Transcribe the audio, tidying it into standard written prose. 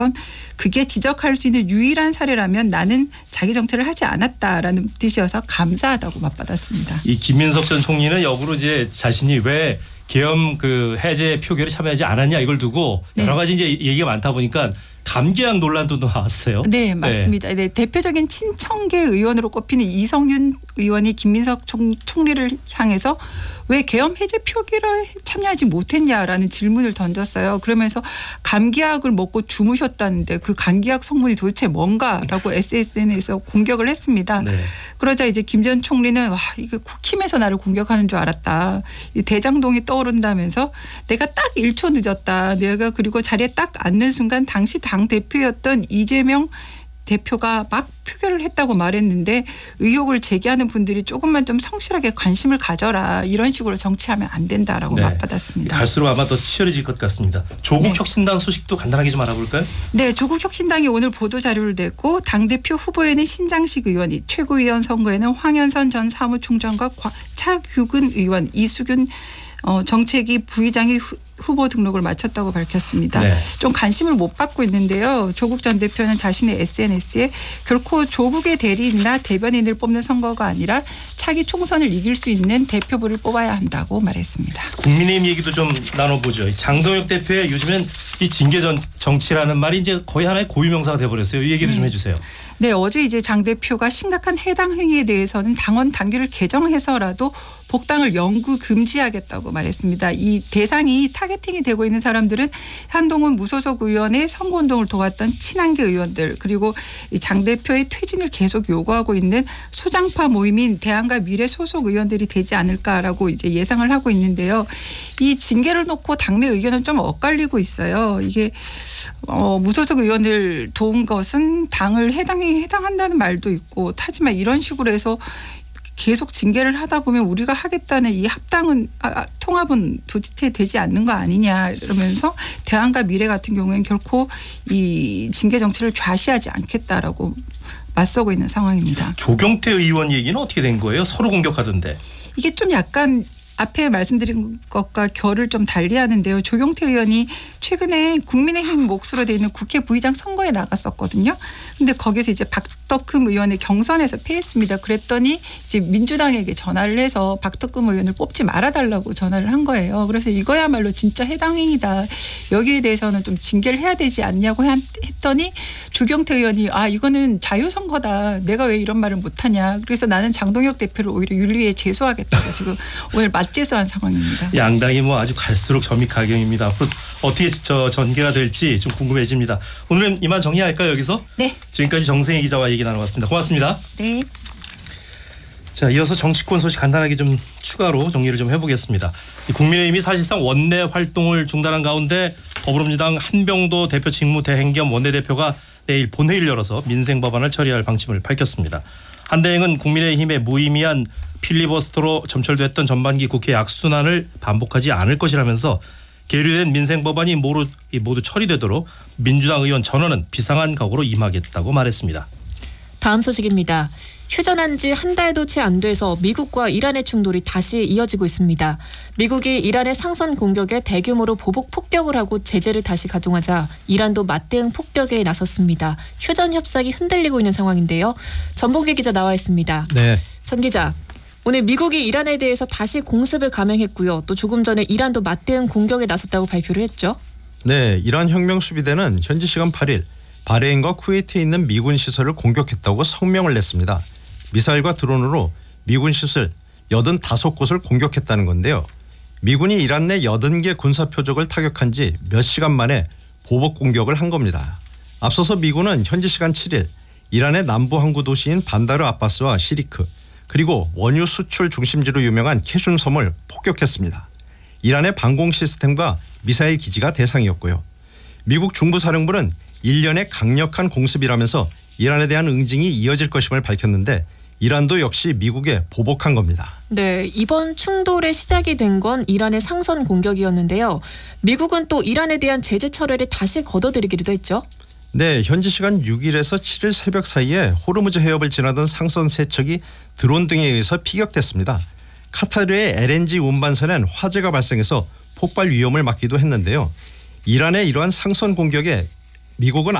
그게 지적할 수 있는 유일한 사례라면 나는 자기 정체를 하지 않았다라는 뜻이어서 감사하다고 맞받았습니다. 이 김민석 전 총리는 역으로 이제 자신이 왜 계엄 그 해제 표결에 참여하지 않았냐 이걸 두고 여러 가지 이제 얘기가 많다 보니까 감기약 논란도 나왔어요. 네, 맞습니다. 네, 대표적인 친청계 의원으로 꼽히는 이성윤 의원이 김민석 총리를 향해서 왜 계엄 해제 표결에 참여하지 못했냐라는 질문을 던졌어요. 그러면서 감기약을 먹고 주무셨다는데 그 감기약 성분이 도대체 뭔가라고 SNS에서 공격을 했습니다. 네. 그러자 이제 김 전 총리는 와 이거 국힘에서 나를 공격하는 줄 알았다. 이 대장동이 떠오른다면서 내가 딱 1초 늦었다. 내가 그리고 자리에 딱 앉는 순간 당시 당 대표였던 이재명 대표가 막 표결을 했다고 말했는데 의혹을 제기하는 분들이 조금만 좀 성실하게 관심을 가져라. 이런 식으로 정치하면 안 된다라고 네. 맞받았습니다. 갈수록 아마 더 치열해질 것 같습니다. 조국 혁신당 소식도 간단하게 좀 알아볼까요? 네. 조국 혁신당이 오늘 보도자료를 냈고 당대표 후보에는 신장식 의원이 최고위원 선거에는 황현선 전 사무총장과 차규근 의원 이수균 정책위 부의장이 후보 등록을 마쳤다고 밝혔습니다. 네. 좀 관심을 못 받고 있는데요. 조국 전 대표는 자신의 SNS에 결코 조국의 대리인이나 대변인을 뽑는 선거가 아니라 차기 총선을 이길 수 있는 대표부를 뽑아야 한다고 말했습니다. 국민의힘 얘기도 좀 나눠보죠. 장동혁 대표의 요즘엔 이 징계 정치라는 말이 이제 거의 하나의 고유명사가 돼버렸어요. 이 얘기도 좀 해주세요. 네, 어제 이제 장 대표가 심각한 해당 행위에 대해서는 당원 당규를 개정해서라도 복당을 영구 금지하겠다고 말했습니다. 이 대상이 타겟팅이 되고 있는 사람들은 한동훈 무소속 의원의 선거운동을 도왔던 친한계 의원들 그리고 이 장 대표의 퇴진을 계속 요구하고 있는 소장파 모임인 대안과 미래 소속 의원들이 되지 않을까라고 이제 예상을 하고 있는데요. 이 징계를 놓고 당내 의견은 좀 엇갈리고 있어요. 이게 무소속 의원을 도운 것은 당을 해당한다는 말도 있고 하지만 이런 식으로 해서 계속 징계를 하다 보면 우리가 하겠다는 이 합당은 통합은 도대체 되지 않는 거 아니냐 이러면서 대안과 미래 같은 경우에는 결코 이 징계 정치를 좌시하지 않겠다라고 맞서고 있는 상황입니다. 조경태 의원 얘기는 어떻게 된 거예요? 서로 공격하던데. 이게 좀 약간 앞에 말씀드린 것과 결을 좀 달리하는데요. 조경태 의원이 최근에 국민의힘 몫으로 되어 있는 국회 부의장 선거에 나갔었거든요. 근데 거기서 이제 박덕흠 의원의 경선에서 패했습니다. 그랬더니 이제 민주당에게 전화를 해서 박덕흠 의원을 뽑지 말아달라고 전화를 한 거예요. 그래서 이거야말로 진짜 해당 행위다. 여기에 대해서는 좀 징계를 해야 되지 않냐고 했더니 조경태 의원이 이거는 자유선거다. 내가 왜 이런 말을 못하냐. 그래서 나는 장동혁 대표를 오히려 윤리위에 제소하겠다고 지금 오늘 맞제소한 상황입니다. 양당이 뭐 아주 갈수록 점입가경입니다. 앞으로 어떻게 전개가 될지 좀 궁금해집니다. 오늘은 이만 정리할까요 여기서? 네. 지금까지 정세희 기자와 얘기 나눠봤습니다. 고맙습니다. 네. 자, 이어서 정치권 소식 간단하게 좀 추가로 정리를 좀 해보겠습니다. 국민의힘이 사실상 원내 활동을 중단한 가운데 더불어민주당 한병도 대표 직무 대행 겸 원내대표가 내일 본회의를 열어서 민생 법안을 처리할 방침을 밝혔습니다. 한대행은 국민의힘의 무의미한 필리버스터로 점철됐던 전반기 국회 악순환을 반복하지 않을 것이라면서 계류된 민생 법안이 모두 처리되도록 민주당 의원 전원은 비상한 각오로 임하겠다고 말했습니다. 다음 소식입니다. 휴전한 지 한 달도 채 안 돼서 미국과 이란의 충돌이 다시 이어지고 있습니다. 미국이 이란의 상선 공격에 대규모로 보복 폭격을 하고 제재를 다시 가동하자 이란도 맞대응 폭격에 나섰습니다. 휴전 협상이 흔들리고 있는 상황인데요. 전봉기 기자 나와 있습니다. 네. 전 기자. 오늘 미국이 이란에 대해서 다시 공습을 감행했고요. 또 조금 전에 이란도 맞대응 공격에 나섰다고 발표를 했죠. 네, 이란 혁명수비대는 현지 시간 8일 바레인과 쿠웨이트에 있는 미군 시설을 공격했다고 성명을 냈습니다. 미사일과 드론으로 미군 시설 85곳을 공격했다는 건데요. 미군이 이란 내 80개 군사 표적을 타격한 지 몇 시간 만에 보복 공격을 한 겁니다. 앞서서 미군은 현지 시간 7일 이란의 남부 항구 도시인 반다르 아바스와 시리크 그리고 원유 수출 중심지로 유명한 캐슌 섬을 폭격했습니다. 이란의 방공 시스템과 미사일 기지가 대상이었고요. 미국 중부사령부는 일련의 강력한 공습이라면서 이란에 대한 응징이 이어질 것임을 밝혔는데 이란도 역시 미국에 보복한 겁니다. 네, 이번 충돌의 시작이 된 건 이란의 상선 공격이었는데요. 미국은 또 이란에 대한 제재 철회를 다시 거둬들이기도 했죠. 네, 현지 시간 6일에서 7일 새벽 사이에 호르무즈 해협을 지나던 상선 3척이 드론 등에 의해서 피격됐습니다. 카타르의 LNG 운반선엔 화재가 발생해서 폭발 위험을 맞기도 했는데요. 이란의 이러한 상선 공격에 미국은